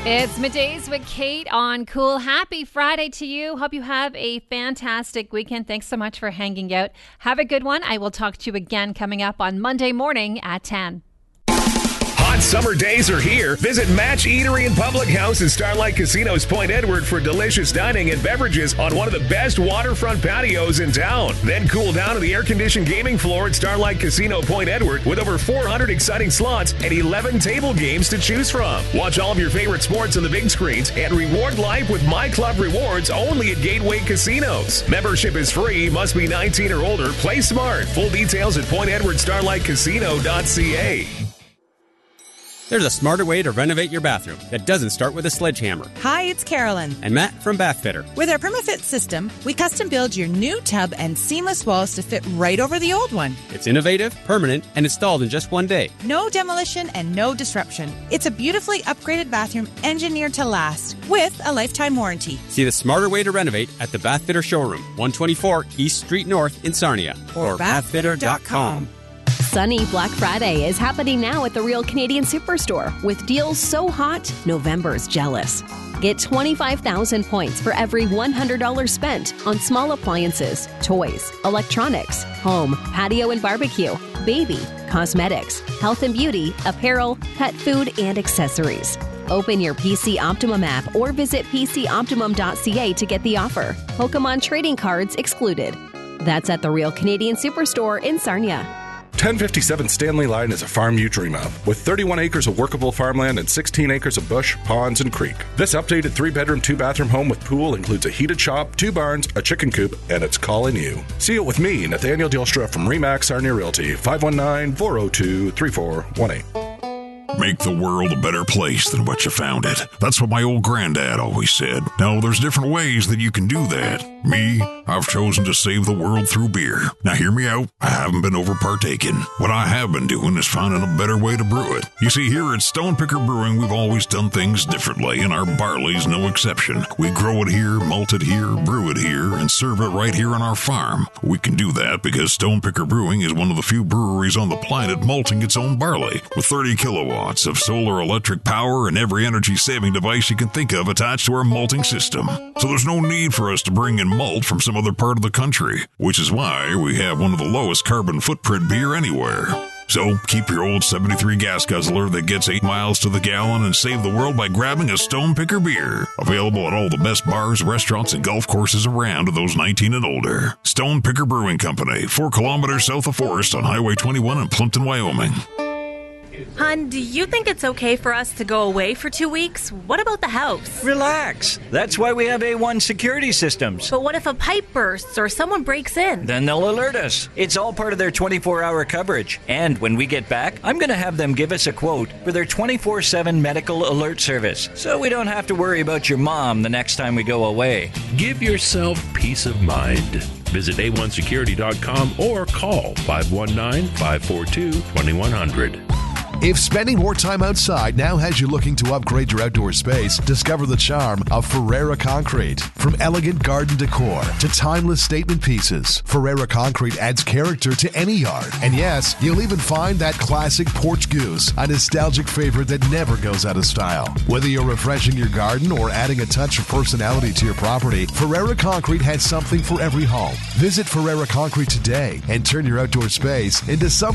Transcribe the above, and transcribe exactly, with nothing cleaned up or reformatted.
It's Middays with Kate on Cool. Happy Friday to you. Hope you have a fantastic weekend. Thanks so much for hanging out. Have a good one. I will talk to you again coming up on Monday morning at ten. Hot summer days are here. Visit Match Eatery and Public House in Starlight Casino's Point Edward for delicious dining and beverages on one of the best waterfront patios in town. Then cool down on the air-conditioned gaming floor at Starlight Casino Point Edward with over four hundred exciting slots and eleven table games to choose from. Watch all of your favorite sports on the big screens and reward life with My Club Rewards only at Gateway Casinos. Membership is free, must be nineteen or older. Play smart. Full details at point edward starlight casino dot c a. There's a smarter way to renovate your bathroom that doesn't start with a sledgehammer. Hi, it's Carolyn. And Matt from Bath Fitter. With our PermaFit system, we custom build your new tub and seamless walls to fit right over the old one. It's innovative, permanent, and installed in just one day. No demolition and no disruption. It's a beautifully upgraded bathroom engineered to last with a lifetime warranty. See the smarter way to renovate at the Bath Fitter showroom, one twenty-four East Street North in Sarnia. Or, or bath fitter dot com. Sunny Black Friday is happening now at the Real Canadian Superstore with deals so hot, November's jealous. Get twenty-five thousand points for every one hundred dollars spent on small appliances, toys, electronics, home, patio and barbecue, baby, cosmetics, health and beauty, apparel, pet food, and accessories. Open your P C Optimum app or visit p c optimum dot c a to get the offer. Pokemon trading cards excluded. That's at the Real Canadian Superstore in Sarnia. ten fifty-seven Stanley Line is a farm you dream of, with thirty-one acres of workable farmland and sixteen acres of bush, ponds, and creek. This updated three-bedroom, two-bathroom home with pool includes a heated shop, two barns, a chicken coop, and it's calling you. See it with me, Nathaniel Dilstra from Remax Sarnia Realty, five one nine, four oh two, three four one eight. Make the world a better place than what you found it. That's what my old granddad always said. Now, there's different ways that you can do that. Me, I've chosen to save the world through beer. Now, hear me out. I haven't been over-partaking. What I have been doing is finding a better way to brew it. You see, here at Stonepicker Brewing, we've always done things differently, and our barley's no exception. We grow it here, malt it here, brew it here, and serve it right here on our farm. We can do that because Stonepicker Brewing is one of the few breweries on the planet malting its own barley, with thirty kilowatts of solar electric power and every energy-saving device you can think of attached to our malting system. So there's no need for us to bring in malt from some other part of the country, which is why we have one of the lowest carbon footprint beer anywhere. So keep your old seventy-three gas guzzler that gets eight miles to the gallon and save the world by grabbing a Stonepicker beer. Available at all the best bars, restaurants, and golf courses around to those nineteen and older. Stonepicker Brewing Company, four kilometers south of Forest on Highway twenty-one in Plimpton, Wyoming. Hon, do you think it's okay for us to go away for two weeks? What about the house? Relax. That's why we have A one security systems. But what if a pipe bursts or someone breaks in? Then they'll alert us. It's all part of their twenty-four hour coverage. And when we get back, I'm going to have them give us a quote for their twenty-four seven medical alert service, so we don't have to worry about your mom the next time we go away. Give yourself peace of mind. Visit a one security dot com or call five one nine, five four two, two one zero zero. If spending more time outside now has you looking to upgrade your outdoor space, discover the charm of Ferreira Concrete. From elegant garden decor to timeless statement pieces, Ferreira Concrete adds character to any yard. And yes, you'll even find that classic porch goose, a nostalgic favorite that never goes out of style. Whether you're refreshing your garden or adding a touch of personality to your property, Ferreira Concrete has something for every home. Visit Ferreira Concrete today and turn your outdoor space into something